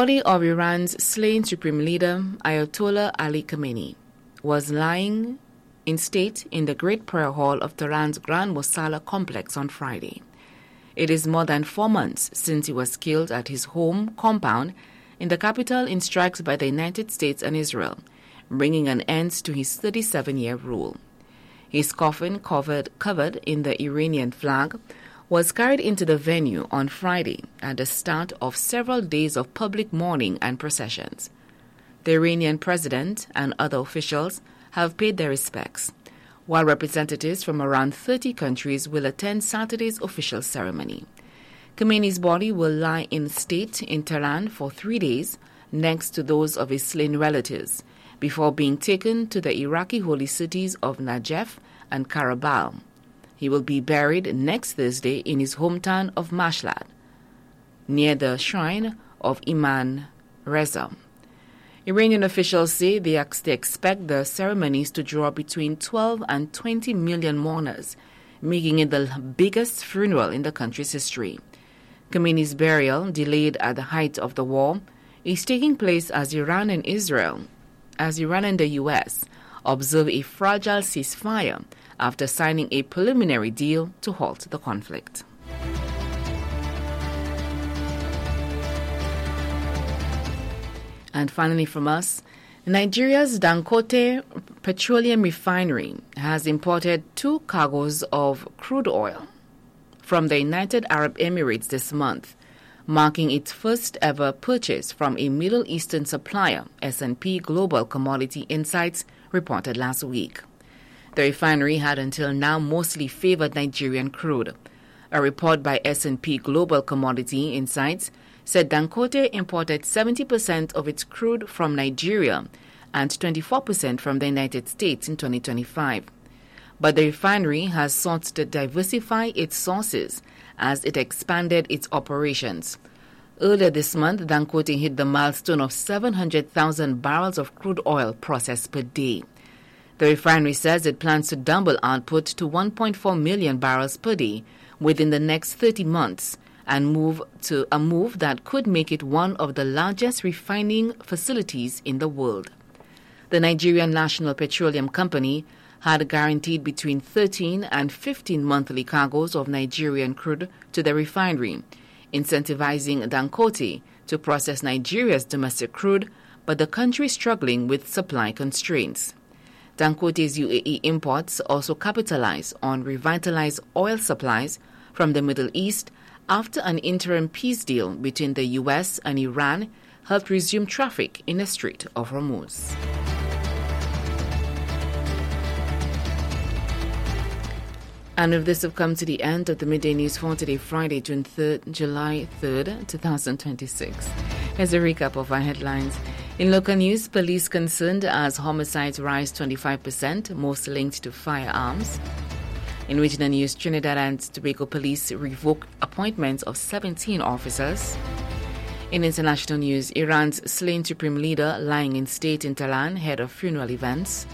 body of Iran's slain supreme leader, Ayatollah Ali Khamenei, was lying in state in the Great Prayer Hall of Tehran's Grand Mosala complex on Friday. It is more than 4 months since he was killed at his home compound in the capital in strikes by the United States and Israel, bringing an end to his 37-year rule. His coffin, covered in the Iranian flag, was carried into the venue on Friday at the start of several days of public mourning and processions. The Iranian president and other officials have paid their respects, while representatives from around 30 countries will attend Saturday's official ceremony. Khamenei's body will lie in state in Tehran for 3 days next to those of his slain relatives, before being taken to the Iraqi holy cities of Najaf and Karbala. He will be buried next Thursday in his hometown of Mashhad, near the shrine of Imam Reza. Iranian officials say they expect the ceremonies to draw between 12 and 20 million mourners, making it the biggest funeral in the country's history. Khamenei's burial, delayed at the height of the war, is taking place as Iran and the U.S. observe a fragile ceasefire after signing a preliminary deal to halt the conflict. And finally from us, Nigeria's Dangote Petroleum Refinery has imported 2 cargoes of crude oil from the United Arab Emirates this month, marking its first ever purchase from a Middle Eastern supplier, S&P Global Commodity Insights reported last week. The refinery had until now mostly favored Nigerian crude. A report by S&P Global Commodity Insights said Dangote imported 70% of its crude from Nigeria and 24% from the United States in 2025. But the refinery has sought to diversify its sources as it expanded its operations. Earlier this month, Dangote hit the milestone of 700,000 barrels of crude oil processed per day. The refinery says it plans to double output to 1.4 million barrels per day within the next 30 months, and move that could make it one of the largest refining facilities in the world. The Nigerian National Petroleum Company had guaranteed between 13 and 15 monthly cargoes of Nigerian crude to the refinery, incentivizing Dangote to process Nigeria's domestic crude, but the country is struggling with supply constraints. Dangote's UAE imports also capitalize on revitalized oil supplies from the Middle East after an interim peace deal between the U.S. and Iran helped resume traffic in the Strait of Hormuz. And with this, we've come to the end of the Midday News for today, Friday, July 3rd, 2026. Here's a recap of our headlines. In local news, police concerned as homicides rise 25%, most linked to firearms. In regional news, Trinidad and Tobago police revoke appointments of 17 officers. In international news, Iran's slain supreme leader lying in state in Tehran ahead of funeral events.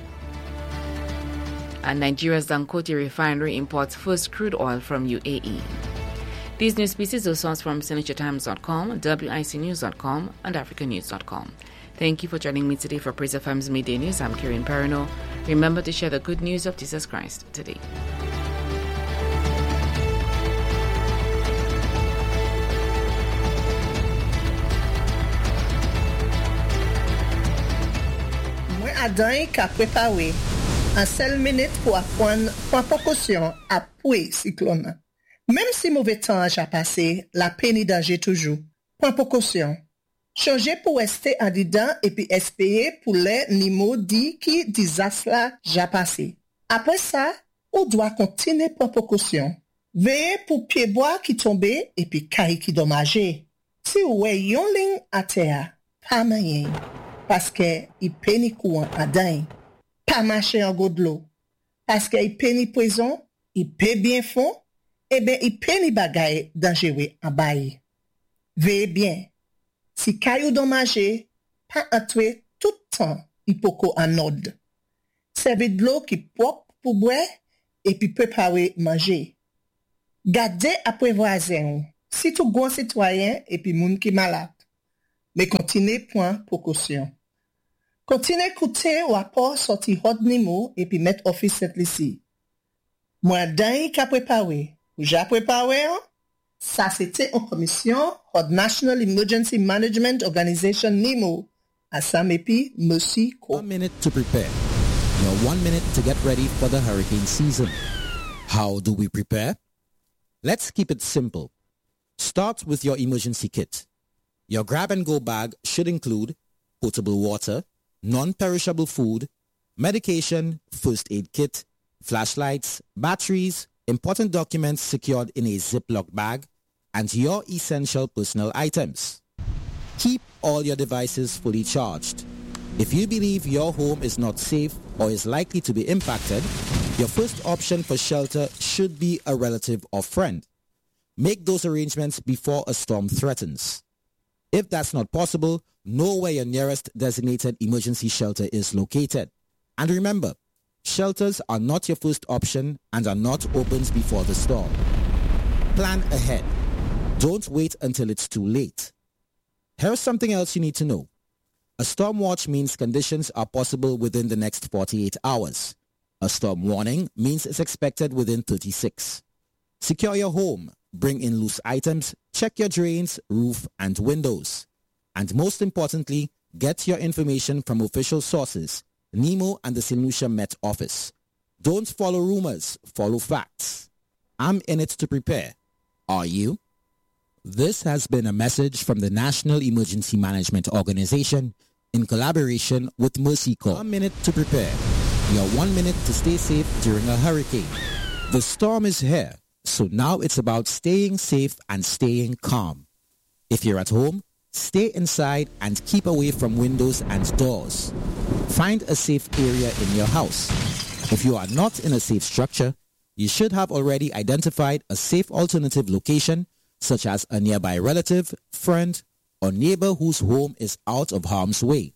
And Nigeria's Dangote refinery imports first crude oil from UAE. These news pieces are sourced from SenechaTimes.com, WICnews.com, and AfricaNews.com. Thank you for joining me today for Praise FM's Midday News. I'm Karen Perino. Remember to share the good news of Jesus Christ today. Mwen adan ka prepawe an sel minute pou apprendre pran precaution apwe cyclone nan. Même si mauvais temps a passé, la peine danger toujours. Pran precaution. Changer pour rester en dedans et puis espérer pour les nimo dit qui désastre la ja passé. Après ça, on doit continuer prendre précaution. Veillez pour pied bois qui tombe et puis caille qui dommagé. Si ou yon ligne à terre, pas moyen. Parce que il péni courant à dain. Pas marcher en gros de l'eau. Parce que il péni poison, il peut bien fond, et ben il péni bagaille dangereux en bail. Veillez bien. Si caillou dommagé, pas entrer tout le temps, il peut en ordre. Servez de l'eau qui propre pour boire et puis préparer manger. Gardez après voisin, si tout bon citoyen et puis moun qui malade. mais continuez point précaution. Continuez écouter ou rapport sorti hot Nimo et puis mettre office cette ici. Moi, d'un qu'a préparé, ou j'ai préparé, ça c'était en commission hot National Emergency Management Organization Nimo, à Samepi, Mercy, Co. 1 minute to prepare. Your 1 minute to get ready for the hurricane season. How do we prepare? Let's keep it simple. Start with your emergency kit. Your grab-and-go bag should include potable water, non-perishable food, medication, first aid kit, flashlights, batteries, important documents secured in a Ziploc bag, and your essential personal items. Keep all your devices fully charged. If you believe your home is not safe or is likely to be impacted, your first option for shelter should be a relative or friend. Make those arrangements before a storm threatens. If that's not possible, know where your nearest designated emergency shelter is located. And remember, shelters are not your first option and are not opened before the storm. Plan ahead. Don't wait until it's too late. Here's something else you need to know. A storm watch means conditions are possible within the next 48 hours. A storm warning means it's expected within 36. Secure your home. Bring in loose items, check your drains, roof, and windows. And most importantly, get your information from official sources, NEMO and the St. Lucia Met Office. Don't follow rumors, follow facts. I'm in it to prepare. Are you? This has been a message from the National Emergency Management Organization in collaboration with Mercy Corps. 1 minute to prepare. Your 1 minute to stay safe during a hurricane. The storm is here. So now it's about staying safe and staying calm. If you're at home, stay inside and keep away from windows and doors. Find a safe area in your house. If you are not in a safe structure, you should have already identified a safe alternative location, such as a nearby relative, friend, or neighbor whose home is out of harm's way.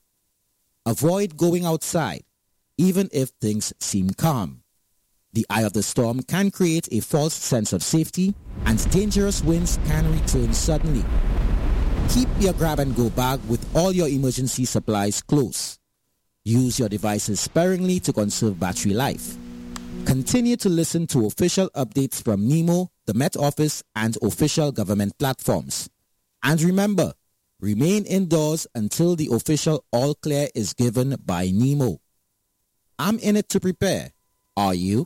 Avoid going outside, even if things seem calm. The eye of the storm can create a false sense of safety, and dangerous winds can return suddenly. Keep your grab-and-go bag with all your emergency supplies close. Use your devices sparingly to conserve battery life. Continue to listen to official updates from NEMO, the Met Office, and official government platforms. And remember, remain indoors until the official all-clear is given by NEMO. I'm in it to prepare. Are you?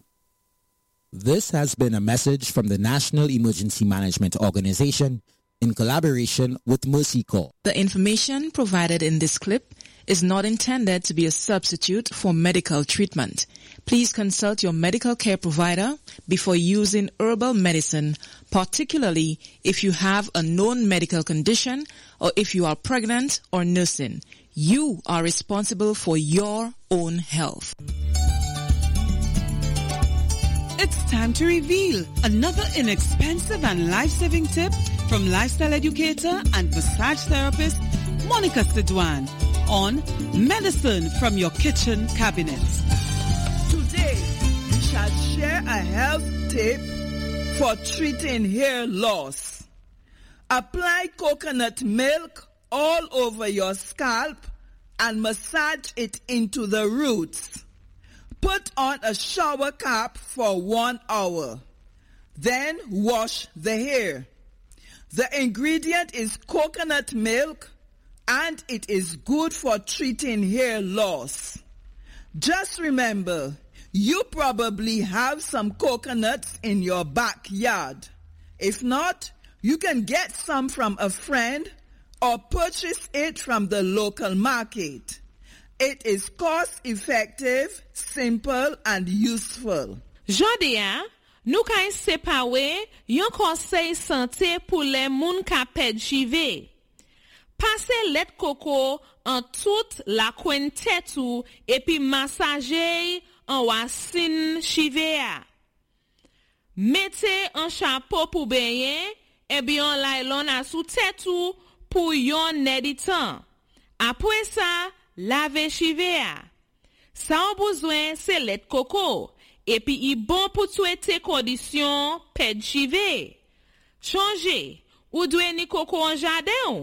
This has been a message from the National Emergency Management Organization in collaboration with Mercy Corps. The information provided in this clip is not intended to be a substitute for medical treatment. Please consult your medical care provider before using herbal medicine, particularly if you have a known medical condition or if you are pregnant or nursing. You are responsible for your own health. It's time to reveal another inexpensive and life-saving tip from lifestyle educator and massage therapist Monica Sidwan on medicine from your kitchen cabinet. Today, we shall share a health tip for treating hair loss. Apply coconut milk all over your scalp and massage it into the roots. Put on a shower cap for 1 hour. Then wash the hair. The ingredient is coconut milk and it is good for treating hair loss. Just remember, you probably have some coconuts in your backyard. If not, you can get some from a friend or purchase it from the local market. It is cost-effective, simple, and useful. Jodia, nou ka sepawe yon conseil santé pou les moun ka ped chive. Passe let koko en toute la kwen tetou epi massage en wasin chive. Mette en chapeau pou benyen epi yon laylon sou tetou pou yon neditan. Apre sa, lave chive. Sa ou besoin se let koko. Et puis, il bon pour souhaiter conditions ped chive. Changer, ou dwe ni koko en jardin.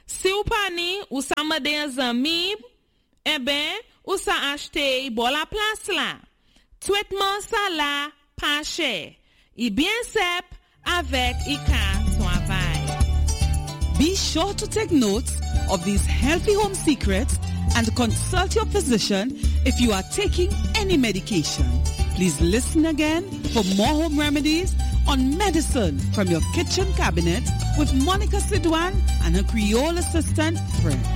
Si ou pa ni, ou sa mande un zami, ou sa achete bon la place la. Traitement ça la pas cher. Et bien sep avec Ika travail. Be sure to take notes of these healthy home secrets and consult your physician if you are taking any medication. Please listen again for more home remedies on Medicine from your Kitchen Cabinet with Monica Sidwan and her Creole assistant, Fred.